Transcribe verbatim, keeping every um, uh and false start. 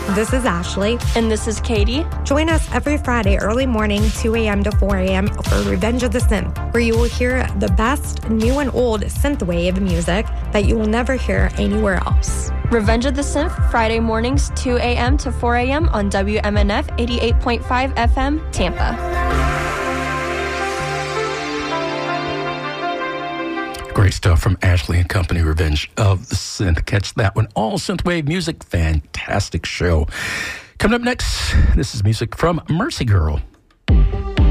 This is Ashley. And this is Katie. Join us every Friday early morning, two a.m. to four a.m. for Revenge of the Synth, where you will hear the best new and old synthwave music that you will never hear anywhere else. Revenge of the Synth, Friday mornings, two a.m. to four a.m. on W M N F eighty-eight point five F M, Tampa. Great stuff from Ashley and Company, Revenge of the Synth. Catch that one. All synthwave music. Fantastic show. Coming up next, this is music from Mercy Girl.